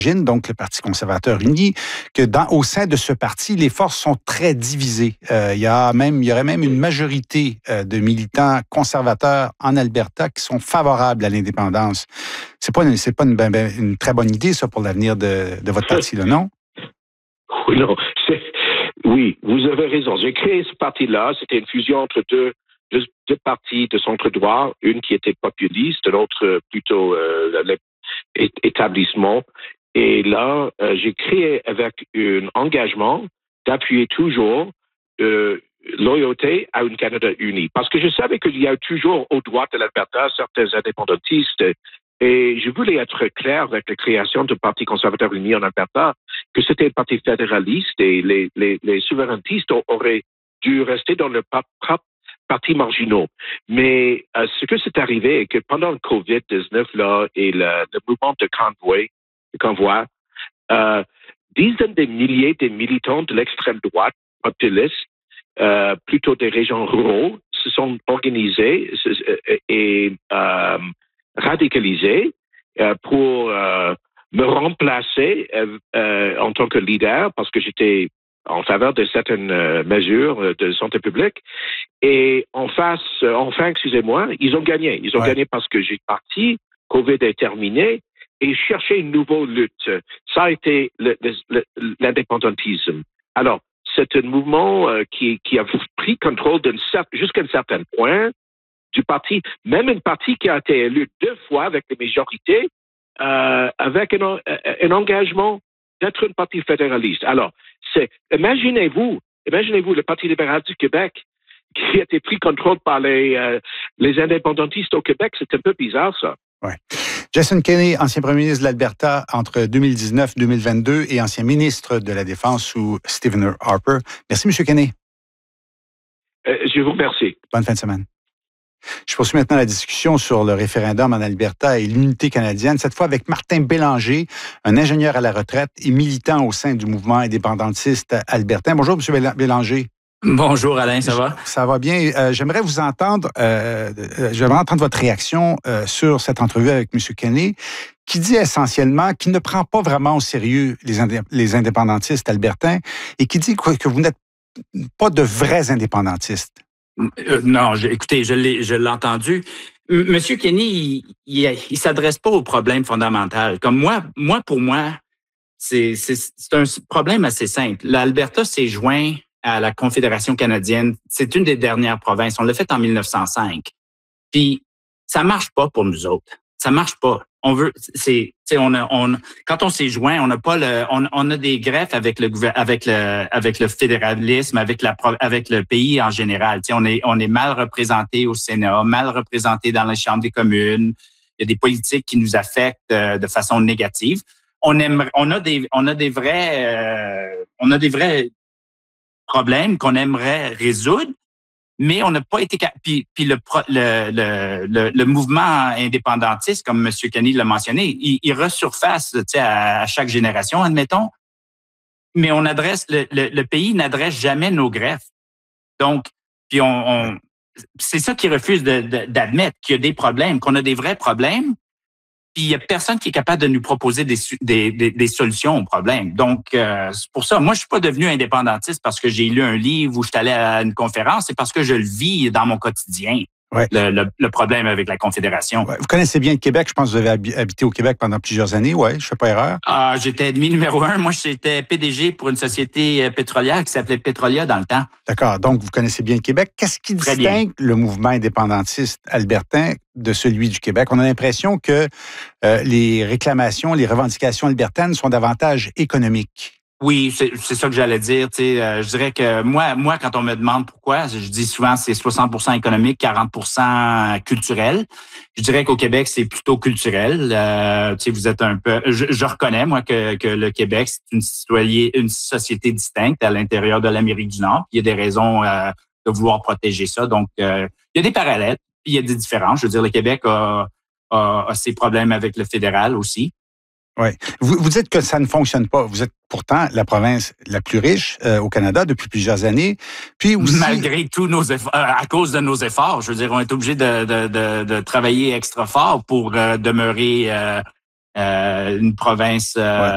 donc le Parti conservateur uni, que au sein de ce parti, les forces sont très divisées. Il y aurait même une majorité de militants conservateurs en Alberta qui sont favorables à l'indépendance. C'est pas une très bonne idée, ça, pour l'avenir de votre parti, là, non? Oui, non. Oui, vous avez raison. J'ai créé ce parti-là. C'était une fusion entre deux partis de centre-droit, une qui était populiste, l'autre plutôt établissement. Et là, j'ai créé avec un engagement d'appuyer toujours loyauté à un Canada uni. Parce que je savais qu'il y a toujours au droit de l'Alberta certains indépendantistes. Et je voulais être clair avec la création du Parti conservateur uni en Alberta que c'était un parti fédéraliste et les souverainistes auraient dû rester dans leur propre partis marginaux. Mais ce que c'est arrivé est que pendant le COVID-19 là, et le mouvement de convoi, dizaines de milliers de militants de l'extrême droite populiste, plutôt des régions rurales, se sont organisés et radicalisés pour me remplacer en tant que leader parce que j'étais en faveur de certaines mesures de santé publique. Et enfin, excusez-moi, ils ont gagné. Ils ont gagné parce que j'ai parti, COVID est terminé, et chercher une nouvelle lutte. Ça a été l'indépendantisme. Alors, c'est un mouvement qui a pris contrôle jusqu'à un certain point du parti, même un parti qui a été élu 2 fois avec les majorités, avec un engagement d'être un parti fédéraliste. Alors, imaginez-vous le Parti libéral du Québec qui a été pris contrôle par les indépendantistes au Québec. C'est un peu bizarre, ça. Ouais. Jason Kenney, ancien premier ministre de l'Alberta entre 2019-2022 et ancien ministre de la Défense sous Stephen Harper. Merci, M. Kenney. Je vous remercie. Bonne fin de semaine. Je poursuis maintenant la discussion sur le référendum en Alberta et l'unité canadienne, cette fois avec Martin Bélanger, un ingénieur à la retraite et militant au sein du mouvement indépendantiste albertain. Bonjour, M. Bélanger. Bonjour Alain, ça va? Ça va bien. J'aimerais vous entendre, j'aimerais entendre votre réaction sur cette entrevue avec M. Kenney, qui dit essentiellement qu'il ne prend pas vraiment au sérieux les indépendantistes albertains et qui dit que vous n'êtes pas de vrais indépendantistes. Non, écoutez, je l'ai entendu. Monsieur Kenney, il s'adresse pas au problème fondamental. Comme pour moi, c'est un problème assez simple. L'Alberta s'est joint à la Confédération canadienne. C'est une des dernières provinces. On l'a fait en 1905. Puis, ça marche pas pour nous autres. Ça marche pas. Quand on s'est joint, on a des greffes avec le fédéralisme, avec le pays en général. On est mal représenté au Sénat, mal représenté dans les chambres des communes. Il y a des politiques qui nous affectent de façon négative. On a des vrais problèmes qu'on aimerait résoudre, mais on n'a pas été puis le mouvement indépendantiste, comme M. Kenney l'a mentionné, il resurface à chaque génération, admettons, mais le pays n'adresse jamais nos greffes. Donc, puis c'est ça qu'ils refusent d'admettre, qu'il y a des problèmes, qu'on a des vrais problèmes. Puis il y a personne qui est capable de nous proposer des solutions aux problèmes. Donc, c'est pour ça, moi, je suis pas devenu indépendantiste parce que j'ai lu un livre ou je suis allé à une conférence, c'est parce que je le vis dans mon quotidien. Ouais. Le problème avec la Confédération. Ouais. Vous connaissez bien le Québec. Je pense que vous avez habité au Québec pendant plusieurs années. Oui, je fais pas erreur. J'étais ennemi numéro 1. Moi, j'étais PDG pour une société pétrolière qui s'appelait Pétrolia dans le temps. D'accord. Donc, vous connaissez bien le Québec. Qu'est-ce qui distingue le mouvement indépendantiste albertain de celui du Québec? On a l'impression que les réclamations, les revendications albertaines sont davantage économiques. Oui, c'est ça que j'allais dire. Je dirais que moi, quand on me demande pourquoi, je dis souvent c'est 60% économique, 40% culturel. Je dirais qu'au Québec, c'est plutôt culturel. Vous êtes un peu. Je reconnais, moi, que le Québec, c'est une société distincte à l'intérieur de l'Amérique du Nord. Il y a des raisons de vouloir protéger ça. Donc, il y a des parallèles, puis il y a des différences. Je veux dire, le Québec a ses problèmes avec le fédéral aussi. Oui. Vous dites que ça ne fonctionne pas. Vous êtes pourtant la province la plus riche au Canada depuis plusieurs années. Puis aussi... Malgré tous nos efforts, à cause de nos efforts, je veux dire, on est obligé de travailler extra fort pour demeurer une province